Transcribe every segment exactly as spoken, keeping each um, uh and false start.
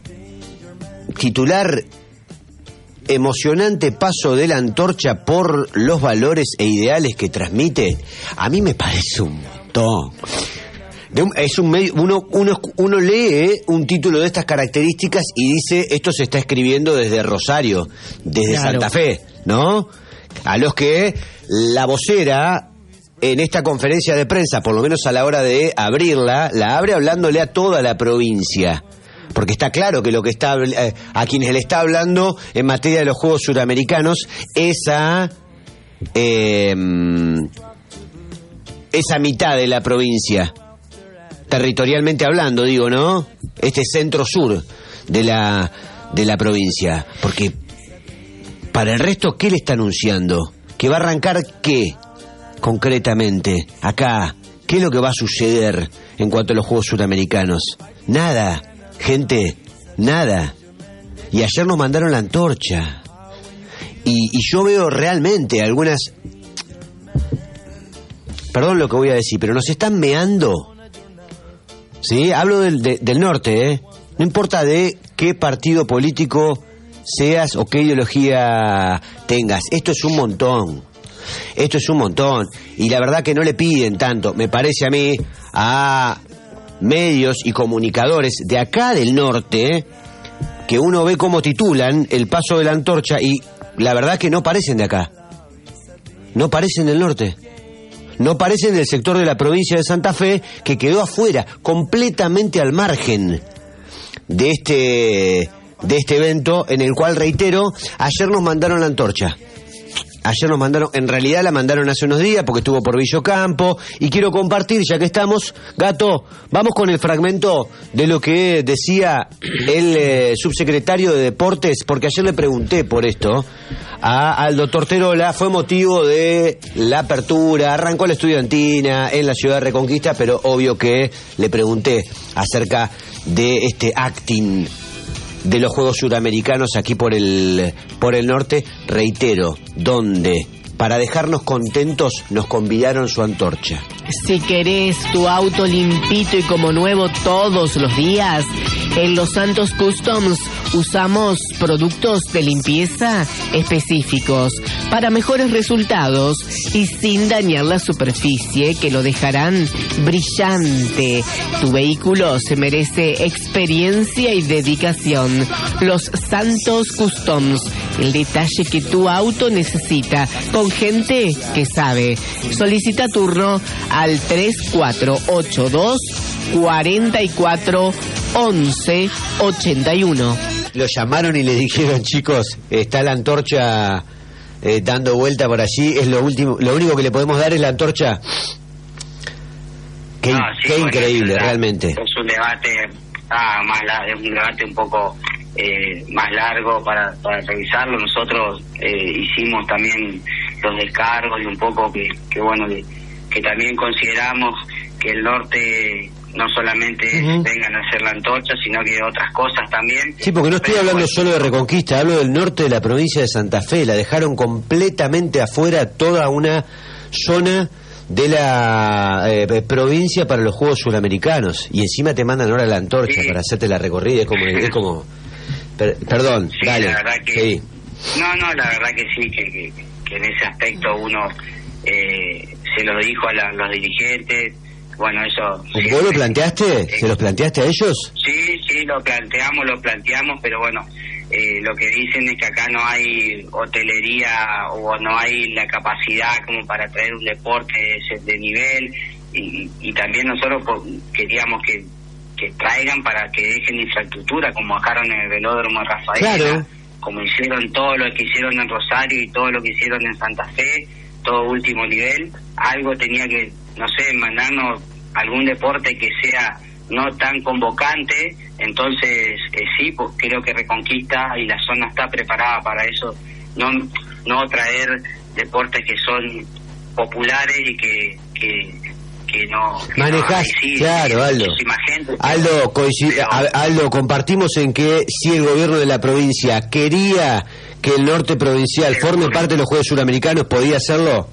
titular: emocionante paso de la antorcha por los valores e ideales que transmite. A mí me parece un montón. De un, es un medio, uno, uno, uno lee un título de estas características y dice, esto se está escribiendo desde Rosario, desde claro. Santa Fe, ¿no? A los que la vocera, en esta conferencia de prensa, por lo menos a la hora de abrirla, la abre hablándole a toda la provincia. Porque está claro que lo que está eh, a quienes le está hablando en materia de los Juegos Suramericanos es a eh, esa mitad de la provincia, territorialmente hablando, digo, ¿no? Este centro-sur de la de la provincia. Porque para el resto, ¿qué le está anunciando? ¿Que va a arrancar qué, concretamente, acá? ¿Qué es lo que va a suceder en cuanto a los Juegos Suramericanos? Nada, gente, nada. Y ayer nos mandaron la antorcha. Y, y yo veo realmente algunas... Perdón lo que voy a decir, pero nos están meando. ¿Sí? Hablo del, de, del norte, ¿eh? No importa de qué partido político seas o qué ideología tengas. Esto es un montón. Esto es un montón. Y la verdad que no le piden tanto, me parece a mí, a medios y comunicadores de acá del norte, que uno ve cómo titulan el paso de la antorcha y la verdad que no parecen de acá. No parecen del norte. No parecen del sector de la provincia de Santa Fe, que quedó afuera, completamente al margen de este, de este evento, en el cual, reitero, ayer nos mandaron la antorcha. Ayer nos mandaron, en realidad la mandaron hace unos días porque estuvo por Villocampo, y quiero compartir, ya que estamos, Gato, vamos con el fragmento de lo que decía el eh, subsecretario de Deportes, porque ayer le pregunté por esto a Aldo Torterola. Fue motivo de la apertura, arrancó la estudiantina en la ciudad de Reconquista, pero obvio que le pregunté acerca de este acting de los Juegos Suramericanos aquí por el por el norte. Reitero, donde para dejarnos contentos nos convidaron su antorcha. Si querés tu auto limpito y como nuevo todos los días, en Los Santos Customs usamos productos de limpieza específicos para mejores resultados y sin dañar la superficie, que lo dejarán brillante. Tu vehículo se merece experiencia y dedicación. Los Santos Customs, el detalle que tu auto necesita, con gente que sabe. Solicita turno al tres cuatro ocho dos, cuatro cuatro, once, ochenta y uno. Lo llamaron y le dijeron, chicos, está la antorcha eh, dando vuelta por allí, es lo último, lo único que le podemos dar es la antorcha. Qué, no, sí, qué bueno, increíble, es realmente. Es un debate ah, más la, es un debate un poco eh, más largo para, para revisarlo. Nosotros eh, hicimos también los descargos y un poco que, que bueno, que, que también consideramos que el norte no solamente uh-huh. vengan a hacer la antorcha, sino que otras cosas también. Sí, porque no estoy Pero, hablando bueno, solo de Reconquista, hablo del norte de la provincia de Santa Fe. La dejaron completamente afuera toda una zona de la eh, provincia para los Juegos Suramericanos. Y encima te mandan ahora la antorcha sí. para hacerte la recorrida. Es como... Es como per, perdón, sí, dale. La verdad que, sí. No, no, la verdad que sí, que, que, que en ese aspecto uno eh, se lo dijo a la, los dirigentes. Bueno, eso... ¿Vos siempre, lo planteaste? Eh, ¿Se los planteaste a ellos? Sí, sí, lo planteamos, lo planteamos, pero bueno, eh, lo que dicen es que acá no hay hotelería o no hay la capacidad como para traer un deporte de, de nivel, y, y también nosotros queríamos que, que traigan para que dejen infraestructura, como dejaron en el velódromo de Rafael, claro. como hicieron todo lo que hicieron en Rosario y todo lo que hicieron en Santa Fe, todo último nivel. Algo tenía que, no sé, mandarnos algún deporte que sea no tan convocante. Entonces eh, sí, pues creo que Reconquista y la zona está preparada para eso, no no traer deportes que son populares y que que, que no que manejás, no, sí, claro, Aldo gente, Aldo, coincid, pero, Aldo, compartimos en que si el gobierno de la provincia quería que el norte provincial seguro. forme parte de los Juegos Suramericanos, ¿podía hacerlo?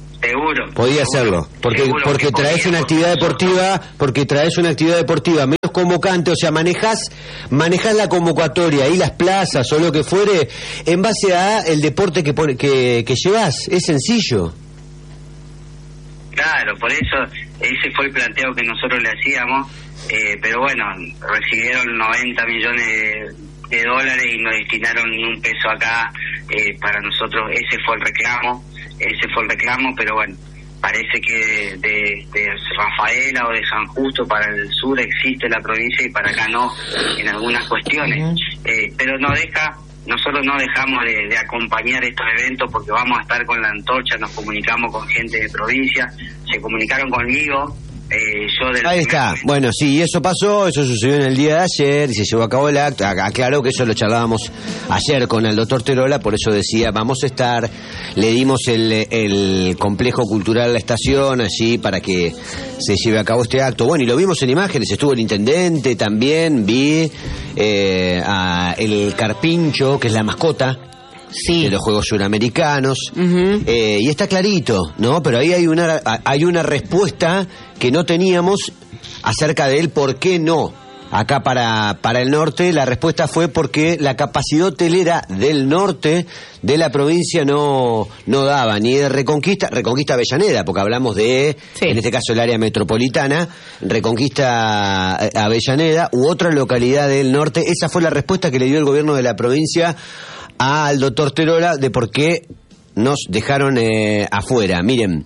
Seguro. Podía seguro, hacerlo, porque seguro porque traes podía, una actividad deportiva, porque traes una actividad deportiva menos convocantes, o sea, manejás, manejás la convocatoria y las plazas o lo que fuere en base a el deporte que, pone, que, que llevas. Es sencillo. Claro, por eso ese fue el planteo que nosotros le hacíamos, eh, pero bueno, recibieron noventa millones de, de dólares y no destinaron ni un peso acá. Eh, para nosotros ese fue el reclamo, ese fue el reclamo, pero bueno, parece que de, de Rafaela o de San Justo para el sur existe la provincia y para acá no, en algunas cuestiones. Eh, pero no deja, nosotros no dejamos de, de acompañar estos eventos porque vamos a estar con la antorcha, nos comunicamos con gente de provincia, se comunicaron conmigo. Eh, yo del Ahí está, momento. Bueno, sí, eso pasó, eso sucedió en el día de ayer y se llevó a cabo el acto. Aclaro que eso lo charlábamos ayer con el doctor Terola, por eso decía, vamos a estar, le dimos el, el complejo cultural La Estación allí para que se lleve a cabo este acto. Bueno, y lo vimos en imágenes, estuvo el intendente también, vi eh, a el Carpincho, que es la mascota. Sí. De los Juegos Suramericanos. Uh-huh. eh, y está clarito, ¿no? Pero ahí hay una hay una respuesta que no teníamos acerca de él, ¿por qué no? Acá para, para el norte, la respuesta fue porque la capacidad hotelera del norte de la provincia no, no daba, ni de Reconquista, Reconquista Avellaneda, porque hablamos de, sí. en este caso, el área metropolitana, Reconquista Avellaneda, u otra localidad del norte. Esa fue la respuesta que le dio el gobierno de la provincia al doctor Terola de por qué nos dejaron eh, afuera. Miren,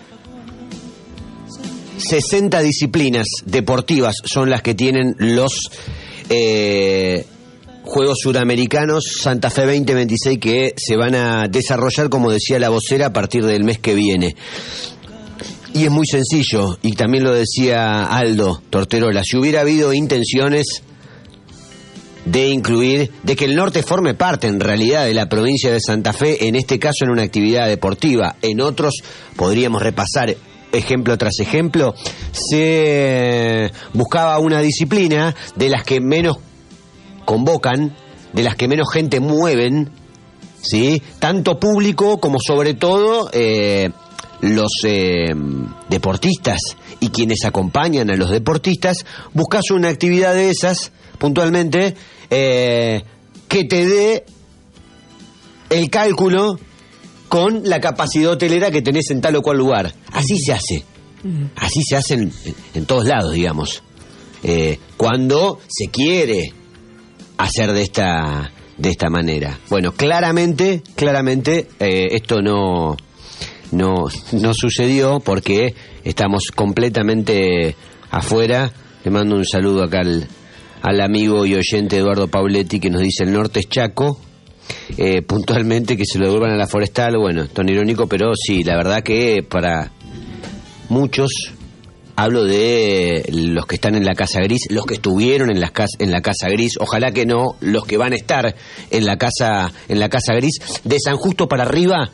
sesenta disciplinas deportivas son las que tienen los eh, Juegos Suramericanos Santa Fe veinte veintiséis que se van a desarrollar, como decía la vocera, a partir del mes que viene. Y es muy sencillo, y también lo decía Aldo Torterola, si hubiera habido intenciones de incluir, de que el norte forme parte en realidad de la provincia de Santa Fe, en este caso en una actividad deportiva, en otros podríamos repasar ejemplo tras ejemplo, se buscaba una disciplina de las que menos convocan, de las que menos gente mueven, ¿sí? Tanto público como sobre todo eh, los eh, deportistas y quienes acompañan a los deportistas. Buscas una actividad de esas puntualmente eh, que te dé el cálculo con la capacidad hotelera que tenés en tal o cual lugar. Así se hace. Así se hace en, en todos lados, digamos. Eh, cuando se quiere hacer de esta de esta manera. Bueno, claramente, claramente eh, esto no, no, no sucedió porque estamos completamente afuera. Le mando un saludo acá al, al amigo y oyente Eduardo Pauletti, que nos dice: el norte es Chaco. Eh, puntualmente que se lo devuelvan a la forestal. Bueno, tono irónico, pero sí, la verdad que para muchos, hablo de los que están en la Casa Gris, los que estuvieron en, las cas- en la Casa Gris, ojalá que no los que van a estar en la Casa, en la Casa Gris, de San Justo para arriba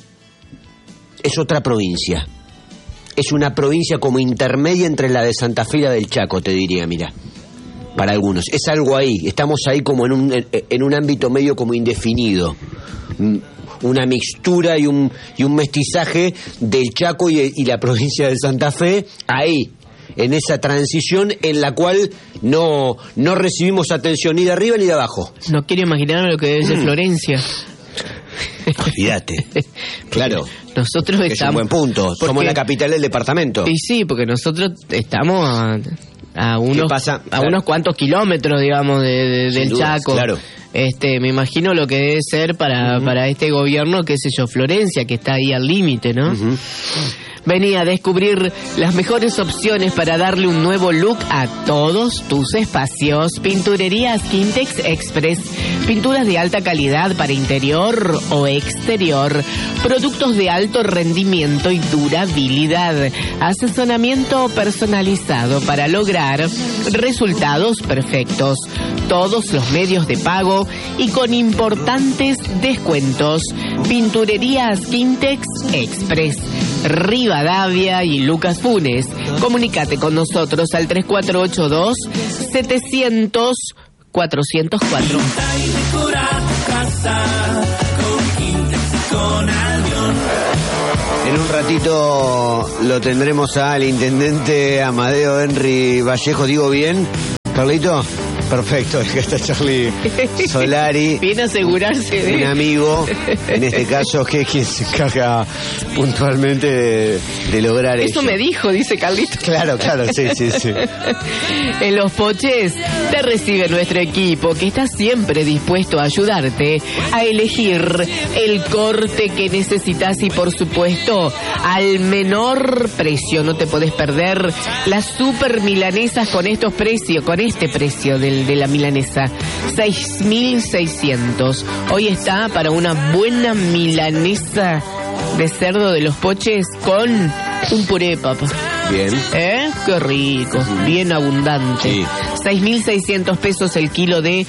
es otra provincia, es una provincia como intermedia entre la de Santa Fe y la del Chaco, te diría, mira. Para algunos, es algo ahí, estamos ahí como en un, en un ámbito medio como indefinido, una mixtura y un, y un mestizaje del Chaco y, y la provincia de Santa Fe, ahí, en esa transición en la cual no, no recibimos atención ni de arriba ni de abajo. No quiero imaginarme lo que debe ser Florencia. Olvídate, claro. Nosotros estamos... Es un buen punto, porque... somos la capital del departamento. Y sí, porque nosotros estamos... a... a unos a claro. unos cuantos kilómetros, digamos, de, de, del duda, Chaco. Claro. Este, me imagino lo que debe ser para, uh-huh. para este gobierno, qué sé yo, Florencia, que está ahí al límite, ¿no? Uh-huh. Vení a descubrir las mejores opciones para darle un nuevo look a todos tus espacios. Pinturerías Quintex Express. Pinturas de alta calidad para interior o exterior. Productos de alto rendimiento y durabilidad. Asesoramiento personalizado para lograr resultados perfectos. Todos los medios de pago y con importantes descuentos. Pinturerías Quintex Express. Rivadavia y Lucas Funes. Comunícate con nosotros al tres cuatro ocho dos, setecientos, cuatrocientos cuatro. En un ratito lo tendremos al intendente Amadeo Henry Vallejo, digo bien. Carlito, perfecto, acá está Charlie Solari. Viene a asegurarse de... Un amigo, en este caso, que es quien se encarga puntualmente de, de lograr eso. Eso me dijo, dice Carlito. Claro, claro, sí, sí, sí. En Los Poches te recibe nuestro equipo, que está siempre dispuesto a ayudarte a elegir el corte que necesitas y, por supuesto, al menor precio. No te podés perder las super milanesas con estos precios, con este precio del, de la milanesa. seis mil seiscientos. Hoy está para una buena milanesa de cerdo de Los Poches con un puré de papa. Bien. ¿Eh? Qué rico, bien abundante. Sí. seis mil seiscientos pesos el kilo de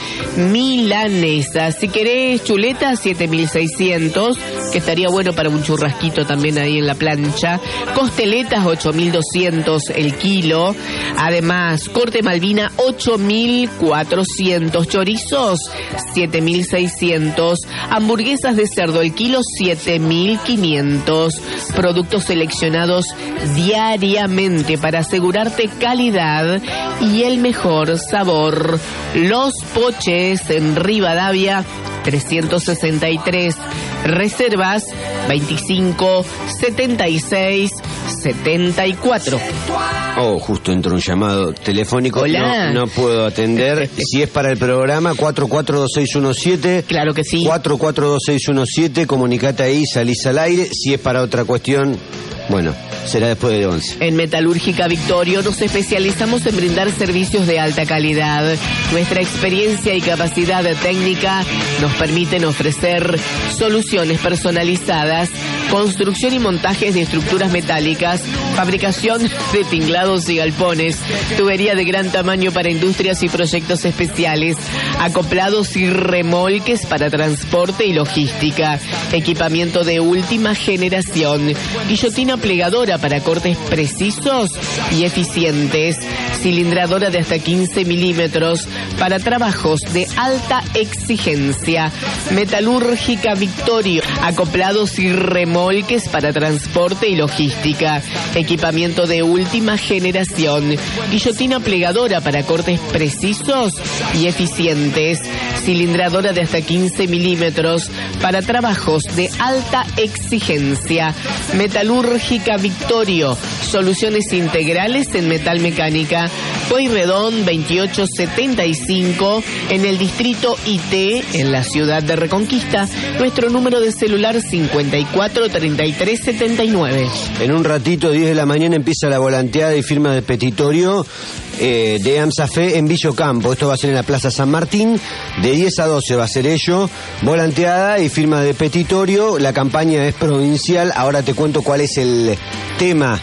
milanesa. Si querés chuleta, siete mil seiscientos, que estaría bueno para un churrasquito también ahí en la plancha. Costeletas, ocho mil doscientos el kilo. Además, corte Malvina, ocho mil cuatrocientos. Chorizos, siete mil seiscientos. Hamburguesas de cerdo el kilo, siete mil quinientos. Productos seleccionados diariamente para asegurarte calidad y el mejor sabor. Los Poches en Rivadavia trescientos sesenta y tres. Reservas veinticinco setenta y seis setenta y cuatro. Oh, justo entró un llamado telefónico. Hola. No, no puedo atender. Si es para el programa, cuatro cuatro dos seis uno siete. Claro que sí. cuatro cuatro dos seis uno siete, comunicate ahí, salís al aire. Si es para otra cuestión, bueno, será después de once. En Metalúrgica Victorio nos especializamos en brindar servicios de alta calidad. Nuestra experiencia y capacidad técnica nos permiten ofrecer soluciones personalizadas, construcción y montajes de estructuras metálicas, fabricación de tinglados y galpones, tubería de gran tamaño para industrias y proyectos especiales, acoplados y remolques para transporte y logística, equipamiento de última generación, guillotina plegadora para cortes precisos y eficientes, cilindradora de hasta quince milímetros para trabajos de alta exigencia, Metalúrgica Victorio, acoplados y remolques para transporte y logística, equipamiento de última generación, guillotina plegadora para cortes precisos y eficientes, cilindradora de hasta quince milímetros para trabajos de alta exigencia, Metalúrgica Victorio, soluciones integrales en metal mecánica, Pueyrredón veintiocho setenta y cinco, en el distrito I T, en la ciudad de Reconquista. Nuestro número de celular cincuenta y cuatro treinta y tres setenta y nueve. En un ratito, diez de la mañana, empieza la volanteada y firma de petitorio eh, de AMSAFE en Villocampo. Esto va a ser en la Plaza San Martín. De diez a doce va a ser ello. Volanteada y firma de petitorio. La campaña es provincial. Ahora te cuento cuál es el tema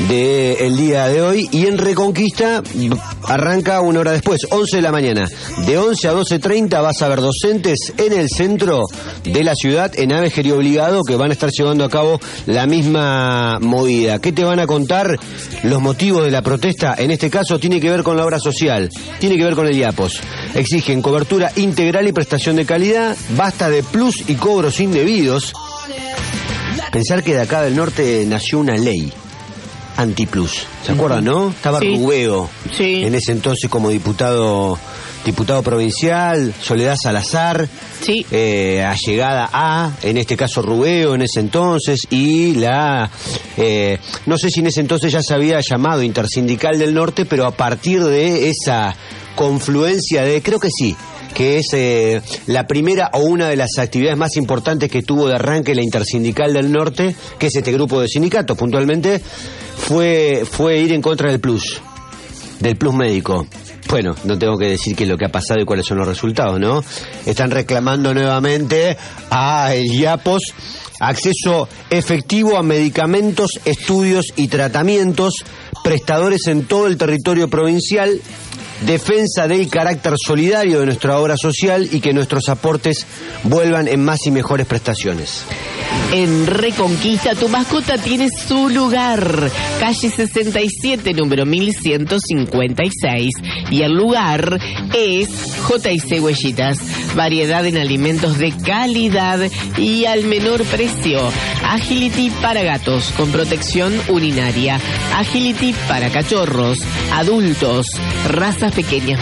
del día de hoy. Y en Reconquista arranca una hora después, once de la mañana. De once a doce treinta vas a ver docentes en el centro de la ciudad, en Aves Obligado, que van a estar llevando a cabo la misma movida. ¿Qué te van a contar? Los motivos de la protesta, en este caso, tiene que ver con la obra social, tiene que ver con el IAPOS. Exigen cobertura integral y prestación de calidad, basta de plus y cobros indebidos. Pensar que de acá del norte nació una ley antiplus. ¿Se acuerdan, no? Estaba Sí. Rubeo, Sí. en ese entonces como diputado diputado provincial, Soledad Salazar, Sí. eh, allegada a, en este caso Rubeo en ese entonces, y la, eh, no sé si en ese entonces ya se había llamado Intersindical del Norte, pero a partir de esa confluencia de, creo que sí, que es eh, la primera o una de las actividades más importantes que tuvo de arranque la Intersindical del Norte, que es este grupo de sindicatos puntualmente, fue, fue ir en contra del plus, del plus médico. Bueno, no tengo que decir qué es lo que ha pasado y cuáles son los resultados, ¿no? Están reclamando nuevamente a el IAPOS acceso efectivo a medicamentos, estudios y tratamientos, prestadores en todo el territorio provincial, defensa del carácter solidario de nuestra obra social y que nuestros aportes vuelvan en más y mejores prestaciones. En Reconquista, tu mascota tiene su lugar. Calle sesenta y siete, número mil ciento cincuenta y seis. Y el lugar es J y C Huellitas. Variedad en alimentos de calidad y al menor precio. Agility para gatos con protección urinaria. Agility para cachorros, adultos, razas pequeñas.